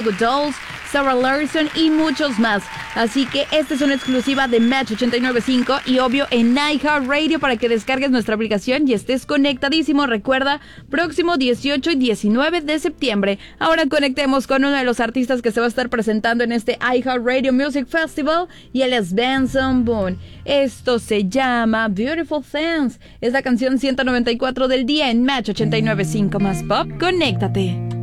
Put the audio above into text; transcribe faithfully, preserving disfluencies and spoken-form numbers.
Goo Dolls, Sarah Larson y muchos más. Así que esta es una exclusiva de Match ochenta y nueve punto cinco y obvio en iHeartRadio para que descargues nuestra aplicación y estés conectadísimo. Recuerda, próximo dieciocho y diecinueve de septiembre. Ahora conectemos con uno de los artistas que se va a estar presentando en este iHeartRadio Music Festival y él es Benson Boone. Esto se llama Beautiful Things. Es la canción ciento noventa y cuatro del día en Match ochenta y nueve punto cinco más pop. Conéctate.